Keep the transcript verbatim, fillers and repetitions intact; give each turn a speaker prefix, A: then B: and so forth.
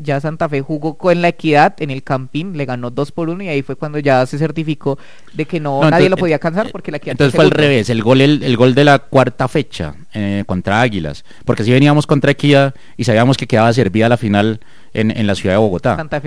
A: ya Santa Fe jugó con la Equidad en el Campín, le ganó dos por uno y ahí fue cuando ya se certificó de que no,
B: No,
A: nadie
B: entonces-
A: lo podía alcanzar porque la Equidad
B: Entonces fue al
A: segundo.
B: revés, el gol el, el gol de la cuarta fecha eh, contra Águilas, porque si veníamos contra Equidad y sabíamos que quedaba servida la final en, en la ciudad de Bogotá.
A: Santa Fe